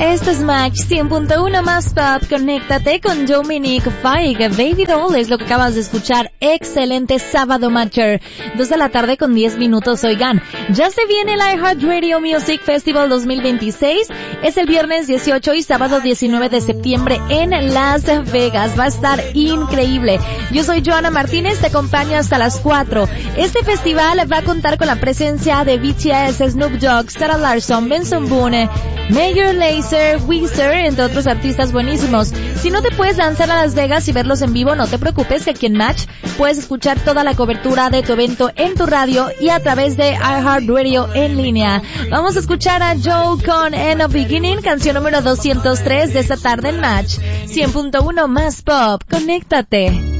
Esto es Match 100.1 más pop. Conéctate con Dominic Fike. Baby Doll es lo que acabas de escuchar. Excelente sábado, Matcher. 2 de la tarde con 10 minutos. Oigan, ya se viene el iHeartRadio Music Festival 2026. Es el viernes 18 y sábado 19 de septiembre en Las Vegas. Va a estar increíble. Yo soy Joana Martínez, te acompaño hasta las 4. Este festival va a contar con la presencia de BTS, Snoop Dogg, Sarah Larsson, Benson Boone, Major Lazer, Weezer, entre otros artistas buenísimos. Si no te puedes lanzar a Las Vegas y verlos en vivo, no te preocupes, que aquí en Match puedes escuchar toda la cobertura de tu evento en tu radio y a través de iHeartRadio en línea. Vamos a escuchar a Joe con End of Beginning, canción número 203 de esta tarde en Match 100.1 más pop. Conéctate.